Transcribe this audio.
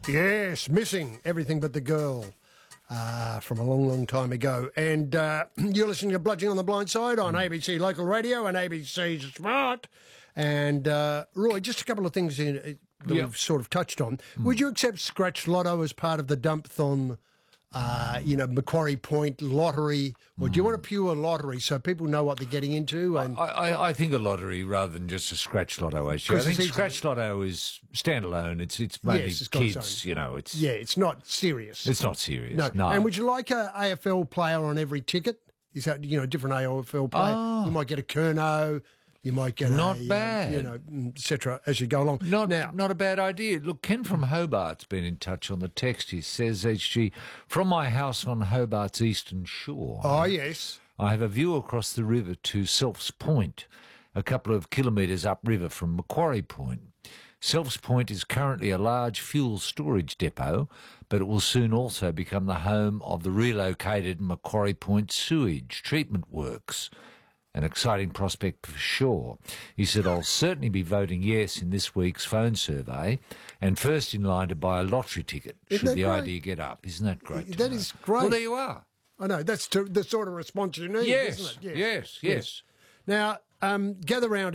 Yes, Missing, Everything But the Girl, from a long, long time ago. And you're listening to Bludgeoning on the Blind Side on ABC Local Radio and ABC Smart. And, Roy, just a couple of things that we've sort of touched on. Would you accept Scratch Lotto as part of the Dump-thon, Macquarie Point lottery? Or do you want a pure lottery so people know what they're getting into? And I think a lottery rather than just a Scratch Lotto, actually. I think Scratch Lotto is standalone. It's mainly it's kids, it's not serious. It's not serious, no. And would you like a AFL player on every ticket? Is that, different AFL player? Oh. You might get a Kerno. You might get bad. Et cetera, as you go along. Not a bad idea. Look, Ken from Hobart's been in touch on the text. He says, HG, from my house on Hobart's eastern shore. Oh, yes. I have a view across the river to Selfs Point, a couple of kilometres upriver from Macquarie Point. Selfs Point is currently a large fuel storage depot, but it will soon also become the home of the relocated Macquarie Point sewage treatment works. An exciting prospect for sure. He said, I'll certainly be voting yes in this week's phone survey and first in line to buy a lottery ticket should the idea get up. Isn't that great? That is great. Well, there you are. I know. That's the sort of response you need, isn't it? Yes. Now, gather round